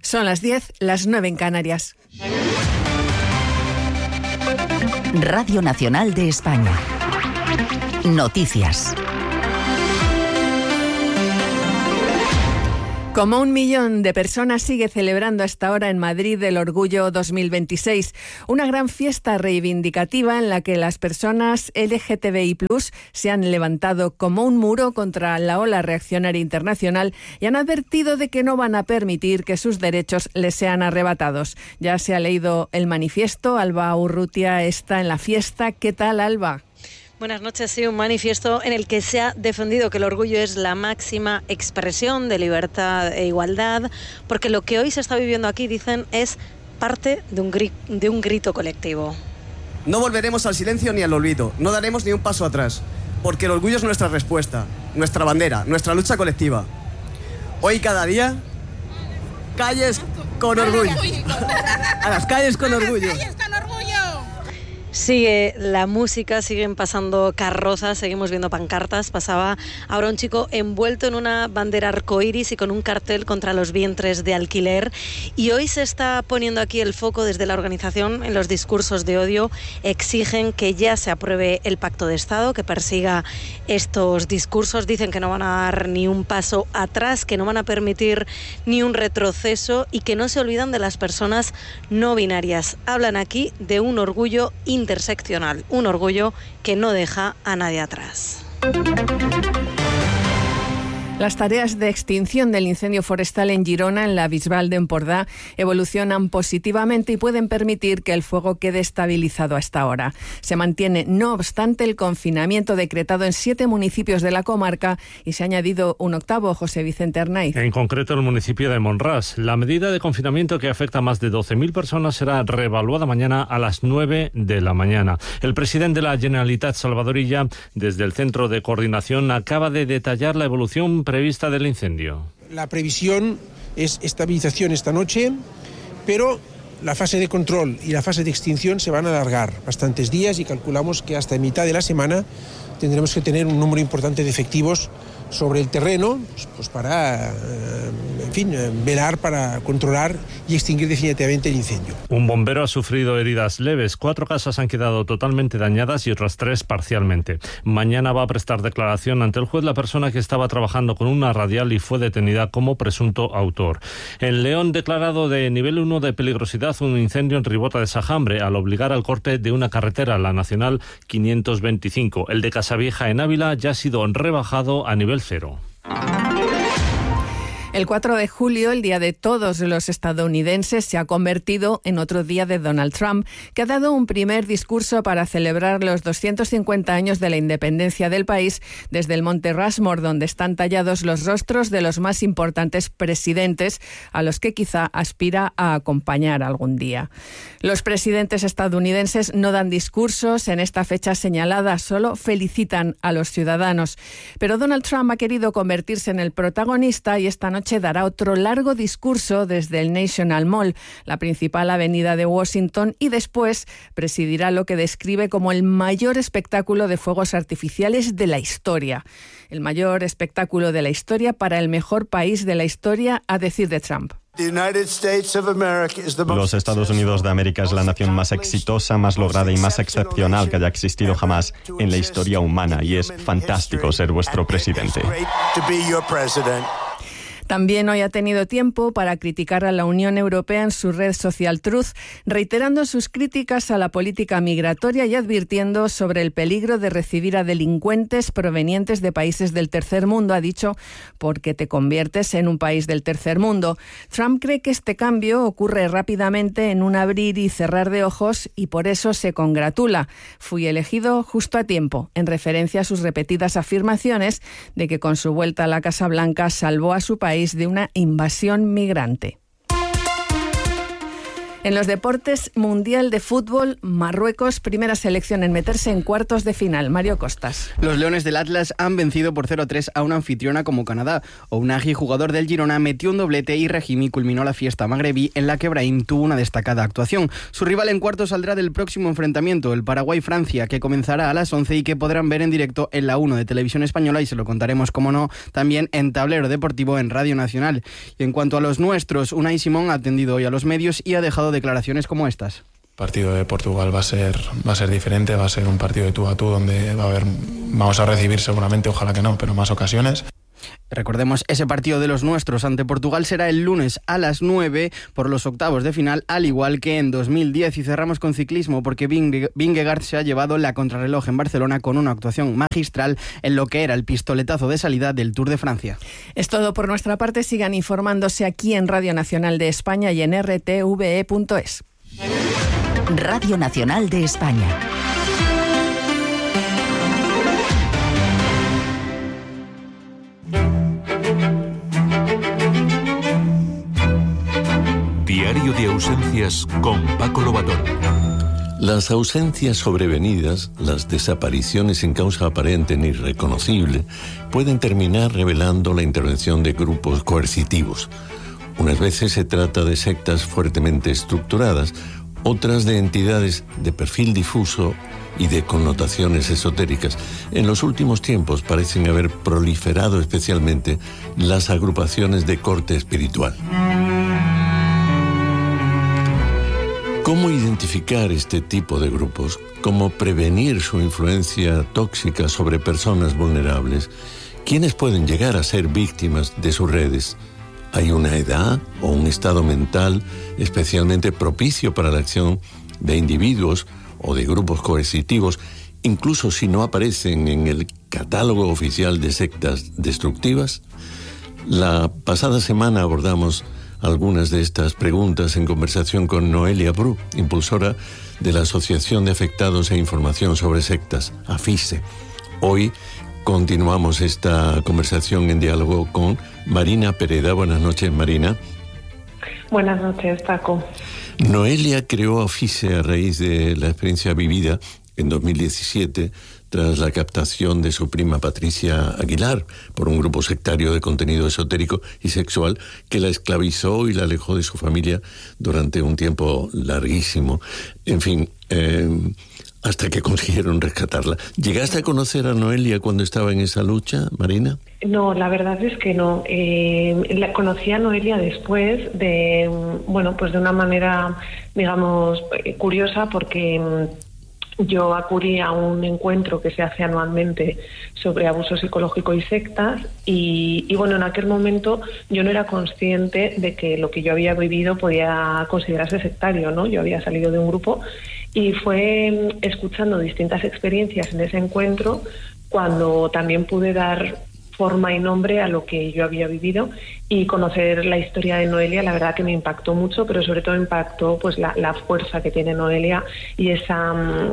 Son las 10, las 9 en Canarias. Radio Nacional de España. Noticias. Como 1 millón de personas sigue celebrando hasta ahora en Madrid el Orgullo 2026, una gran fiesta reivindicativa en la que las personas LGTBI+ se han levantado como un muro contra la ola reaccionaria internacional y han advertido de que no van a permitir que sus derechos les sean arrebatados. Ya se ha leído el manifiesto, Alba Urrutia está en la fiesta. ¿Qué tal, Alba? Buenas noches. Sí, un manifiesto en el que se ha defendido que el orgullo es la máxima expresión de libertad e igualdad, porque lo que hoy se está viviendo aquí, dicen, es parte de un grito colectivo. No volveremos al silencio ni al olvido, no daremos ni un paso atrás, porque el orgullo es nuestra respuesta, nuestra bandera, nuestra lucha colectiva. Hoy cada día, calles con orgullo. A las calles con orgullo. Sigue la música, siguen pasando carrozas, seguimos viendo pancartas. Pasaba ahora un chico envuelto en una bandera arcoíris y con un cartel contra los vientres de alquiler. Y hoy se está poniendo aquí el foco desde la organización en los discursos de odio. Exigen que ya se apruebe el Pacto de Estado, que persiga estos discursos. Dicen que no van a dar ni un paso atrás, que no van a permitir ni un retroceso y que no se olvidan de las personas no binarias. Hablan aquí de un orgullo interseccional, un orgullo que no deja a nadie atrás. Las tareas de extinción del incendio forestal en Girona, en la Bisbal de Empordà, evolucionan positivamente y pueden permitir que el fuego quede estabilizado hasta ahora. Se mantiene, no obstante, el confinamiento decretado en 7 municipios de la comarca y se ha añadido un octavo, José Vicente Arnaiz. En concreto, el municipio de Monràs. La medida de confinamiento que afecta a más de 12.000 personas será reevaluada mañana a las 9 de la mañana. El presidente de la Generalitat, Salvador Illa, desde el Centro de Coordinación, acaba de detallar la evolución prevista del incendio. La previsión es estabilización esta noche, pero la fase de control y la fase de extinción se van a alargar bastantes días y calculamos que hasta mitad de la semana tendremos que tener un número importante de efectivos sobre el terreno, pues para, velar para controlar y extinguir definitivamente el incendio. Un bombero ha sufrido heridas leves. 4 casas han quedado totalmente dañadas y otras 3 parcialmente. Mañana va a prestar declaración ante el juez la persona que estaba trabajando con una radial y fue detenida como presunto autor. En León, declarado de nivel 1 de peligrosidad un incendio en Ribota de Sajambre al obligar al corte de una carretera, la Nacional 525. El de Casavieja en Ávila ya ha sido rebajado a nivel 0. El 4 de julio, el día de todos los estadounidenses, se ha convertido en otro día de Donald Trump, que ha dado un primer discurso para celebrar los 250 años de la independencia del país desde el Monte Rushmore, donde están tallados los rostros de los más importantes presidentes a los que quizá aspira a acompañar algún día. Los presidentes estadounidenses no dan discursos en esta fecha señalada, solo felicitan a los ciudadanos. Pero Donald Trump ha querido convertirse en el protagonista y esta noche dará otro largo discurso desde el National Mall, la principal avenida de Washington, y después presidirá lo que describe como el mayor espectáculo de fuegos artificiales de la historia. El mayor espectáculo de la historia para el mejor país de la historia, a decir de Trump. Los Estados Unidos de América es la nación más exitosa, más lograda y más excepcional que haya existido jamás en la historia humana, y es fantástico ser vuestro presidente. También hoy ha tenido tiempo para criticar a la Unión Europea en su red social Truth, reiterando sus críticas a la política migratoria y advirtiendo sobre el peligro de recibir a delincuentes provenientes de países del tercer mundo, ha dicho, porque te conviertes en un país del tercer mundo. Trump cree que este cambio ocurre rápidamente en un abrir y cerrar de ojos y por eso se congratula. Fui elegido justo a tiempo, en referencia a sus repetidas afirmaciones de que con su vuelta a la Casa Blanca salvó a su país de una invasión migrante. En los deportes, Mundial de Fútbol, Marruecos, primera selección en meterse en cuartos de final. Mario Costas. Los Leones del Atlas han vencido por 0-3 a una anfitriona como Canadá. Ounahi, jugador del Girona, metió un doblete y Rahimi culminó la fiesta magrebí en la que Brahim tuvo una destacada actuación. Su rival en cuartos saldrá del próximo enfrentamiento, el Paraguay-Francia, que comenzará a las 11 y que podrán ver en directo en la 1 de Televisión Española, y se lo contaremos, como no, también en Tablero Deportivo en Radio Nacional. Y en cuanto a los nuestros, Unai Simón ha atendido hoy a los medios y ha dejado declaraciones como estas. El partido de Portugal va a ser diferente, va a ser un partido de tú a tú donde vamos a recibir seguramente, ojalá que no, pero más ocasiones. Recordemos, ese partido de los nuestros ante Portugal será el lunes a las 9 por los octavos de final, al igual que en 2010. Y cerramos con ciclismo porque Vingegaard se ha llevado la contrarreloj en Barcelona con una actuación magistral en lo que era el pistoletazo de salida del Tour de Francia. Es todo por nuestra parte. Sigan informándose aquí en Radio Nacional de España y en rtve.es. Radio Nacional de España. Diario de ausencias con Paco Lobatón. Las ausencias sobrevenidas, las desapariciones sin causa aparente ni reconocible, pueden terminar revelando la intervención de grupos coercitivos. Unas veces se trata de sectas fuertemente estructuradas, otras de entidades de perfil difuso y de connotaciones esotéricas. En los últimos tiempos parecen haber proliferado especialmente las agrupaciones de corte espiritual. ¿Cómo identificar este tipo de grupos? ¿Cómo prevenir su influencia tóxica sobre personas vulnerables? ¿Quiénes pueden llegar a ser víctimas de sus redes? ¿Hay una edad o un estado mental especialmente propicio para la acción de individuos o de grupos coercitivos, incluso si no aparecen en el catálogo oficial de sectas destructivas? La pasada semana abordamos algunas de estas preguntas en conversación con Noelia Bru, impulsora de la Asociación de Afectados e Información sobre Sectas, AFISE. Hoy continuamos esta conversación en diálogo con Marina Pereda. Buenas noches, Marina. Buenas noches, Paco. Noelia creó AFISE a raíz de la experiencia vivida en 2017 tras la captación de su prima Patricia Aguilar por un grupo sectario de contenido esotérico y sexual que la esclavizó y la alejó de su familia durante un tiempo larguísimo. En fin, hasta que consiguieron rescatarla. ¿Llegaste a conocer a Noelia cuando estaba en esa lucha, Marina? No, la verdad es que no. La conocí a Noelia después de, pues de una manera, digamos, curiosa, porque yo acudí a un encuentro que se hace anualmente sobre abuso psicológico y sectas y en aquel momento yo no era consciente de que lo que yo había vivido podía considerarse sectario, ¿no? Yo había salido de un grupo y fue escuchando distintas experiencias en ese encuentro cuando también pude dar forma y nombre a lo que yo había vivido, y conocer la historia de Noelia, la verdad que me impactó mucho, pero sobre todo impactó pues la fuerza que tiene Noelia y esa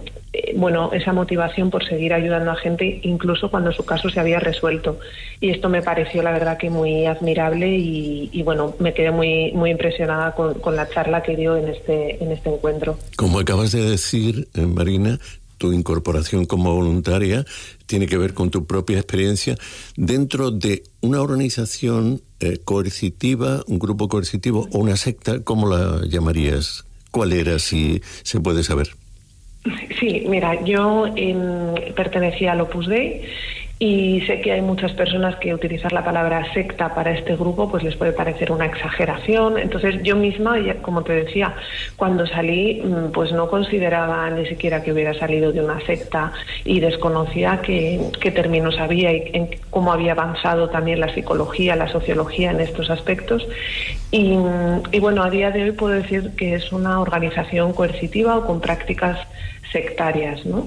motivación por seguir ayudando a gente incluso cuando su caso se había resuelto. Y esto me pareció la verdad que muy admirable y me quedé muy muy impresionada con la charla que dio en este encuentro. Como acabas de decir, Marina, tu incorporación como voluntaria tiene que ver con tu propia experiencia dentro de una organización coercitiva, un grupo coercitivo o una secta. ¿Cómo la llamarías? ¿Cuál era, si se puede saber? Sí, mira, yo pertenecía al Opus Dei y sé que hay muchas personas que utilizar la palabra secta para este grupo pues les puede parecer una exageración. Entonces yo misma, como te decía, cuando salí pues no consideraba ni siquiera que hubiera salido de una secta y desconocía qué términos había y cómo había avanzado también la psicología, la sociología en estos aspectos. Y a día de hoy puedo decir que es una organización coercitiva o con prácticas sectarias, ¿no?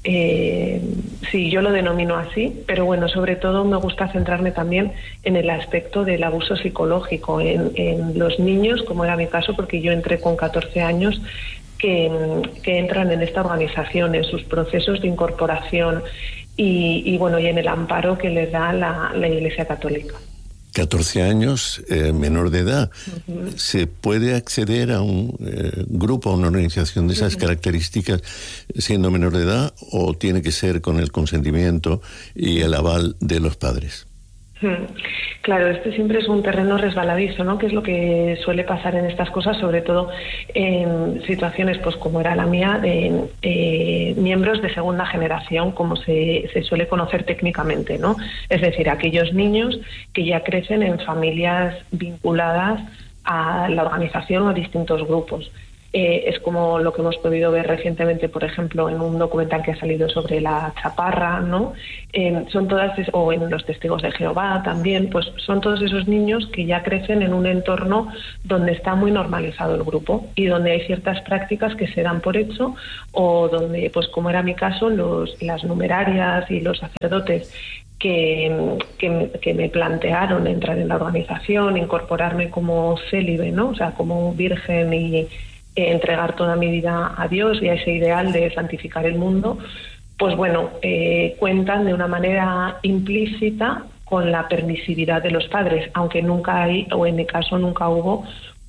Sí, yo lo denomino así, pero sobre todo me gusta centrarme también en el aspecto del abuso psicológico en los niños, como era mi caso, porque yo entré con 14 años, que entran en esta organización, en sus procesos de incorporación y en el amparo que les da la Iglesia Católica. 14 años, menor de edad. ¿Se puede acceder a un grupo, a una organización de esas características siendo menor de edad, o tiene que ser con el consentimiento y el aval de los padres? Claro, este siempre es un terreno resbaladizo, ¿no? Que es lo que suele pasar en estas cosas, sobre todo en situaciones, pues como era la mía, de miembros de segunda generación, como se suele conocer técnicamente, ¿no? Es decir, aquellos niños que ya crecen en familias vinculadas a la organización o a distintos grupos. Es como lo que hemos podido ver recientemente, por ejemplo, en un documental que ha salido sobre la chaparra, ¿no? Son todas, o en los testigos de Jehová también, pues son todos esos niños que ya crecen en un entorno donde está muy normalizado el grupo y donde hay ciertas prácticas que se dan por hecho, o donde, pues como era mi caso, las numerarias y los sacerdotes que me plantearon entrar en la organización, incorporarme como célibe, ¿no? O sea, como virgen, y entregar toda mi vida a Dios y a ese ideal de santificar el mundo, pues bueno, cuentan de una manera implícita con la permisividad de los padres, aunque nunca hay, o en mi caso nunca hubo,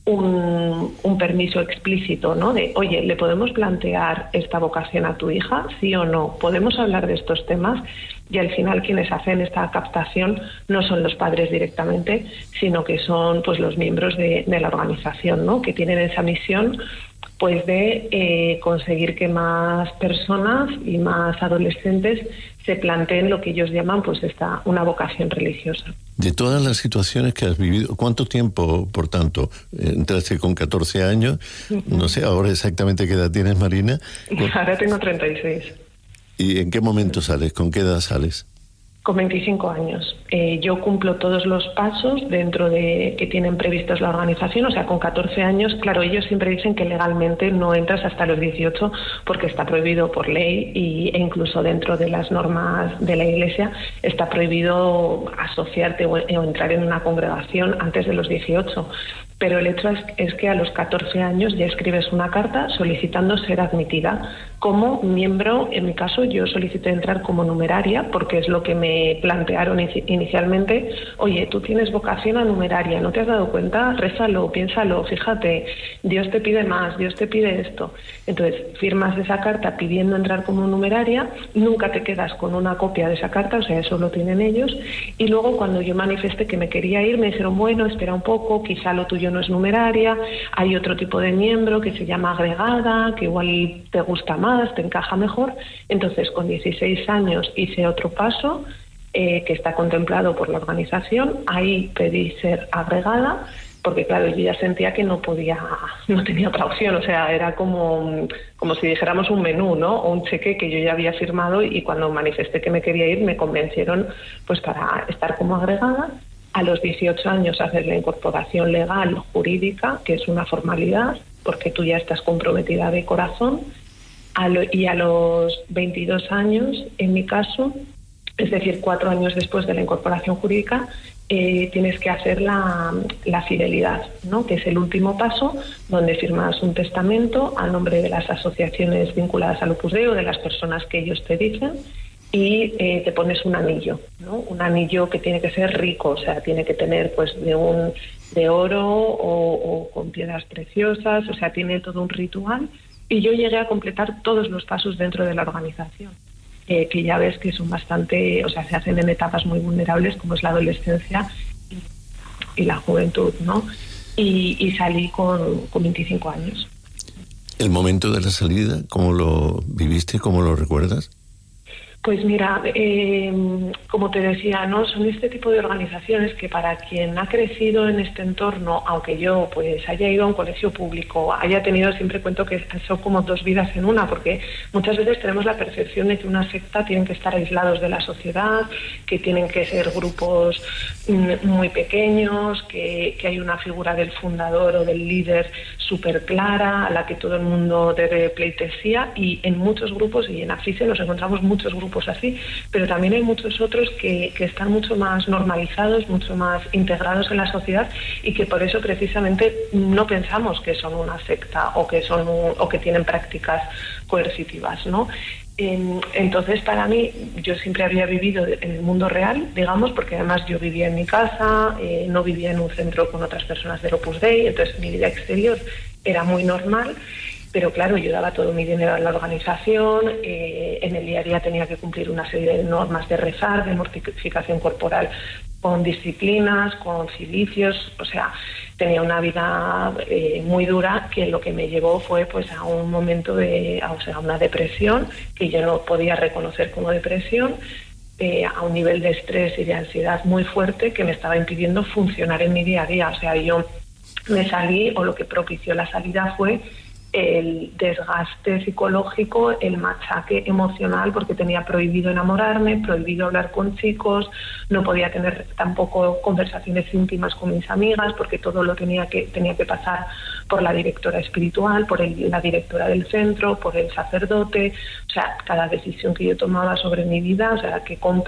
un permiso explícito, ¿no? De, oye, ¿le podemos plantear esta vocación a tu hija? ¿Sí o no? ¿Podemos hablar de estos temas? Y al final quienes hacen esta captación no son los padres directamente, sino que son, pues, los miembros de la organización, ¿no? Que tienen esa misión, pues, de conseguir que más personas y más adolescentes se planteen lo que ellos llaman, pues, una vocación religiosa. De todas las situaciones que has vivido, ¿cuánto tiempo, por tanto, entraste con 14 años? No sé ahora exactamente qué edad tienes, Marina. Ahora tengo 36. ¿Y en qué momento sales? ¿Con qué edad sales? Con 25 años. Yo cumplo todos los pasos dentro de que tienen previstos la organización, o sea, con 14 años, claro, ellos siempre dicen que legalmente no entras hasta los 18 porque está prohibido por ley, e incluso dentro de las normas de la Iglesia está prohibido asociarte o entrar en una congregación antes de los 18. Pero el hecho es que a los 14 años ya escribes una carta solicitando ser admitida como miembro. En mi caso, yo solicité entrar como numeraria porque es lo que me plantearon inicialmente. Oye, tú tienes vocación a numeraria, ¿no te has dado cuenta? Rézalo, piénsalo, fíjate, Dios te pide más, Dios te pide esto. Entonces, firmas esa carta pidiendo entrar como numeraria, nunca te quedas con una copia de esa carta, o sea, eso lo tienen ellos. Y luego, cuando yo manifesté que me quería ir, me dijeron, bueno, espera un poco, quizá lo tuyo no es numeraria, hay otro tipo de miembro que se llama agregada, que igual te gusta más, te encaja mejor. Entonces, con 16 años hice otro paso que está contemplado por la organización. Ahí pedí ser agregada, porque claro, yo ya sentía que no tenía otra opción, o sea, era como si dijéramos un menú, ¿no? O un cheque que yo ya había firmado, y cuando manifesté que me quería ir, me convencieron, pues, para estar como agregada. A los 18 años hacer la incorporación legal jurídica, que es una formalidad, porque tú ya estás comprometida de corazón. Y a los 22 años, en mi caso, es decir, 4 años después de la incorporación jurídica, tienes que hacer la fidelidad, ¿no? Que es el último paso, donde firmas un testamento a nombre de las asociaciones vinculadas al Opus Dei o de las personas que ellos te dicen, y te pones un anillo, ¿no? Un anillo que tiene que ser rico, o sea, tiene que tener, pues, de oro o con piedras preciosas, o sea, tiene todo un ritual. Y yo llegué a completar todos los pasos dentro de la organización, que ya ves que son bastante, o sea, se hacen en etapas muy vulnerables, como es la adolescencia y la juventud, ¿no? Y salí con 25 años. ¿El momento de la salida, cómo lo viviste, cómo lo recuerdas? Pues mira, como te decía, ¿no? Son este tipo de organizaciones que, para quien ha crecido en este entorno, aunque yo pues haya ido a un colegio público, haya tenido, siempre cuento que son como dos vidas en una, porque muchas veces tenemos la percepción de que una secta tienen que estar aislados de la sociedad, que tienen que ser grupos muy pequeños, que hay una figura del fundador o del líder súper clara, a la que todo el mundo debe pleitesía, y en muchos grupos, y en AFISE nos encontramos muchos grupos así, pero también hay muchos otros que están mucho más normalizados, mucho más integrados en la sociedad, y que por eso precisamente no pensamos que son una secta o que tienen prácticas coercitivas, ¿no? Entonces, para mí, yo siempre había vivido en el mundo real, digamos, porque además yo vivía en mi casa, no vivía en un centro con otras personas del Opus Dei, entonces mi vida exterior era muy normal, pero claro, yo daba todo mi dinero a la organización, en el día a día tenía que cumplir una serie de normas de rezar, de mortificación corporal, con disciplinas, con cilicios, o sea, tenía una vida muy dura, que lo que me llevó fue pues a un momento a una depresión que yo no podía reconocer como depresión, a un nivel de estrés y de ansiedad muy fuerte que me estaba impidiendo funcionar en mi día a día. O sea, yo me salí, o lo que propició la salida fue el desgaste psicológico, el machaque emocional, porque tenía prohibido enamorarme, prohibido hablar con chicos, no podía tener tampoco conversaciones íntimas con mis amigas, porque todo lo tenía que pasar por la directora espiritual, por la directora del centro, por el sacerdote. O sea, cada decisión que yo tomaba sobre mi vida, o sea, qué compra